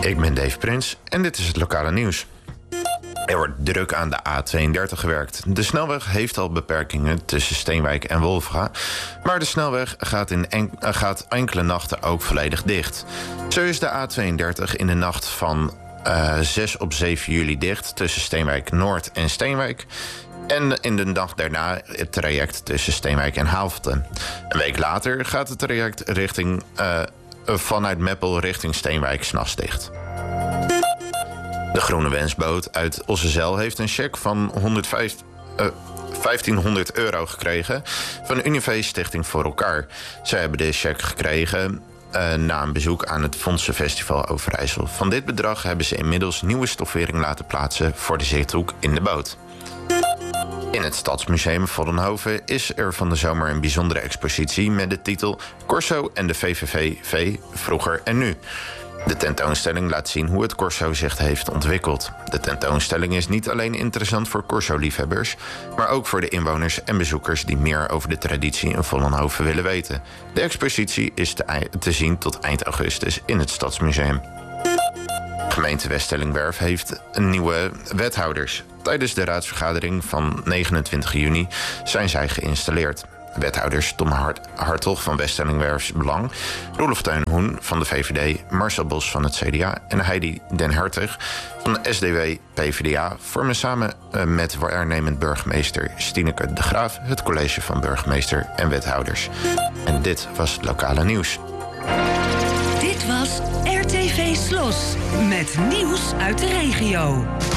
Ik ben Dave Prins en dit is het lokale nieuws. Er wordt druk aan de A32 gewerkt. De snelweg heeft al beperkingen tussen Steenwijk en Wolfga, maar de snelweg gaat enkele nachten ook volledig dicht. Zo is de A32 in de nacht van 6 op 7 juli dicht tussen Steenwijk Noord en Steenwijk. En in de nacht daarna het traject tussen Steenwijk en Haaften. Een week later gaat het traject vanuit Meppel richting Steenwijk 's nachts dicht. De Groene Wensboot uit Ossezeel heeft een cheque van 1500 euro gekregen van Unive Stichting voor Elkaar. Zij hebben de cheque gekregen na een bezoek aan het Fondsenfestival Overijssel. Van dit bedrag hebben ze inmiddels nieuwe stoffering laten plaatsen voor de zithoek in de boot. In het Stadsmuseum Vollenhoven is er van de zomer een bijzondere expositie met de titel Corso en de VVV, vroeger en nu. De tentoonstelling laat zien hoe het corso zich heeft ontwikkeld. De tentoonstelling is niet alleen interessant voor corso-liefhebbers, maar ook voor de inwoners en bezoekers die meer over de traditie in Vollenhoven willen weten. De expositie is te zien tot eind augustus in het Stadsmuseum. Gemeente Weststellingwerf heeft nieuwe wethouders. Tijdens de raadsvergadering van 29 juni zijn zij geïnstalleerd. Wethouders Tom Hartog van Weststellingwerfs Belang, Roelof Tuinhoen van de VVD, Marcel Bos van het CDA en Heidi den Hertog van de SDW-PVDA vormen samen met waarnemend burgemeester Stineke de Graaf het college van burgemeester en wethouders. En dit was het lokale nieuws. Dit was RTV Slos met nieuws uit de regio.